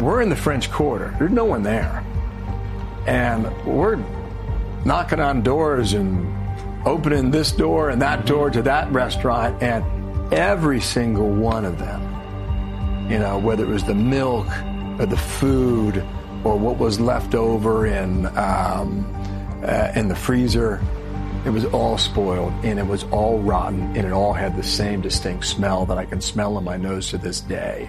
we're in the French Quarter. There's no one there. And we're knocking on doors and opening this door and that door to that restaurant, and every single one of them, whether it was the milk or the food or what was left over in the freezer, it was all spoiled and it was all rotten, and it all had the same distinct smell that I can smell in my nose to this day.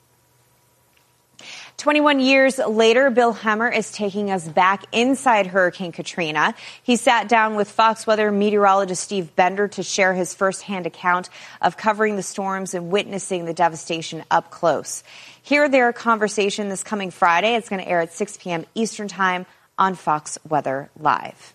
21 years later, Bill Hemmer is taking us back inside Hurricane Katrina. He sat down with Fox Weather meteorologist Steve Bender to share his firsthand account of covering the storms and witnessing the devastation up close. Hear their conversation this coming Friday. It's going to air at 6 p.m. Eastern Time on Fox Weather Live.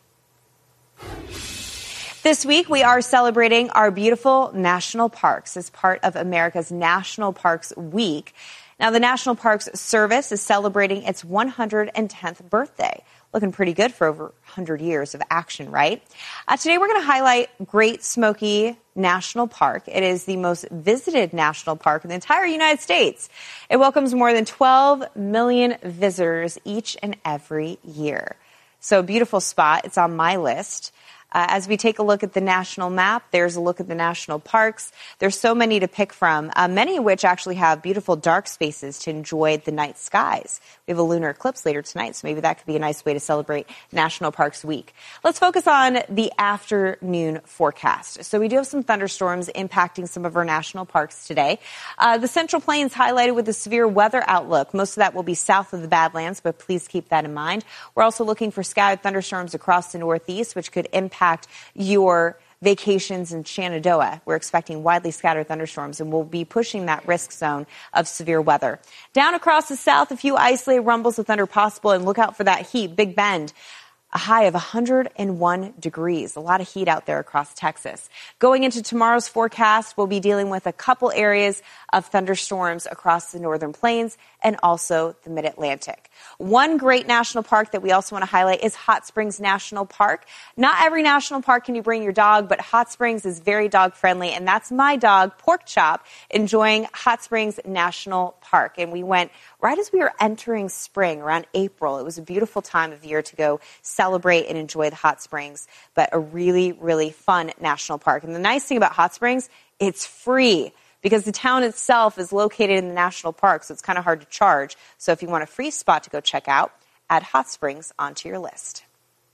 This week, we are celebrating our beautiful national parks as part of America's National Parks Week. Now, the National Parks Service is celebrating its 110th birthday. Looking pretty good for over 100 years of action, right? Today, we're going to highlight Great Smoky National Park. It is the most visited national park in the entire United States. It welcomes more than 12 million visitors each and every year. So, a beautiful spot. It's on my list. As we take a look at the national map, there's a look at the national parks. There's so many to pick from, many of which actually have beautiful dark spaces to enjoy the night skies. We have a lunar eclipse later tonight, so maybe that could be a nice way to celebrate National Parks Week. Let's focus on the afternoon forecast. So we do have some thunderstorms impacting some of our national parks today. The Central Plains highlighted with a severe weather outlook. Most of that will be south of the Badlands, but please keep that in mind. We're also looking for scattered thunderstorms across the Northeast, which could impact your vacations in Shenandoah. We're expecting widely scattered thunderstorms, and we'll be pushing that risk zone of severe weather. Down across the south, a few isolated rumbles of thunder possible, and look out for that heat. Big Bend, a high of 101 degrees. A lot of heat out there across Texas. Going into tomorrow's forecast, we'll be dealing with a couple areas of thunderstorms across the northern plains and also the mid-Atlantic. One great national park that we also want to highlight is Hot Springs National Park. Not every national park can you bring your dog, but Hot Springs is very dog-friendly, and that's my dog, Pork Chop, enjoying Hot Springs National Park. And we went right as we were entering spring, around April. It was a beautiful time of year to go celebrate and enjoy the Hot Springs, but a really, really fun national park. And the nice thing about Hot Springs, it's free, because the town itself is located in the national park, so it's kind of hard to charge. So if you want a free spot to go check out, add Hot Springs onto your list.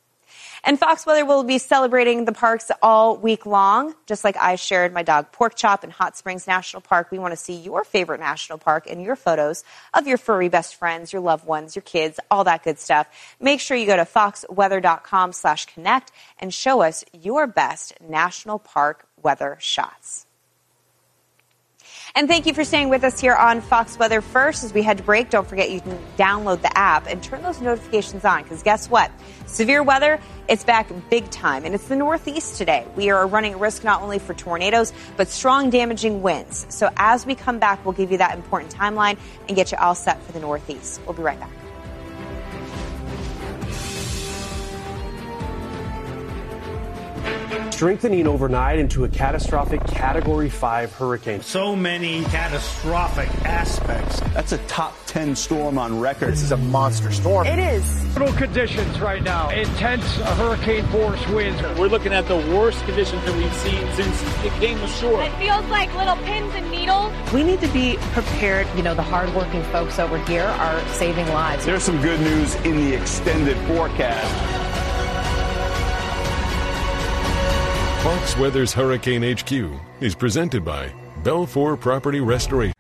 And Fox Weather will be celebrating the parks all week long. Just like I shared my dog Pork Chop in Hot Springs National Park, we want to see your favorite national park and your photos of your furry best friends, your loved ones, your kids, all that good stuff. Make sure you go to foxweather.com/connect and show us your best national park weather shots. And thank you for staying with us here on Fox Weather First. As we head to break, don't forget you can download the app and turn those notifications on, because guess what? Severe weather, it's back big time, and it's the Northeast today. We are running a risk not only for tornadoes, but strong damaging winds. So as we come back, we'll give you that important timeline and get you all set for the Northeast. We'll be right back. Strengthening overnight into a catastrophic Category 5 hurricane. So many catastrophic aspects. That's a top 10 storm on record. This is a monster storm. It is. Brutal conditions right now. Intense hurricane force winds. We're looking at the worst conditions that we've seen since it came ashore. It feels like little pins and needles. We need to be prepared. You know, the hardworking folks over here are saving lives. There's some good news in the extended forecast. Fox Weather's Hurricane HQ is presented by Belfour Property Restoration.